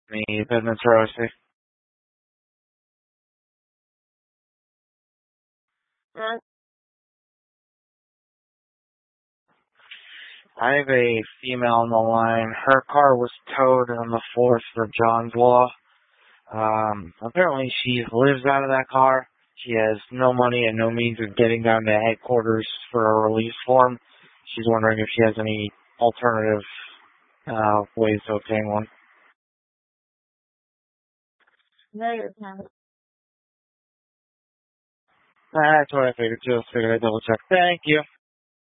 Me, Business Rosie. I have a female on the line. Her car was towed on the 4th for John's Law. Apparently she lives out of that car. She has no money and no means of getting down to headquarters for a release form. She's wondering if she has any alternative ways to obtain one. No, you're not. That's what I figured too. Figured I'd double check. Thank you.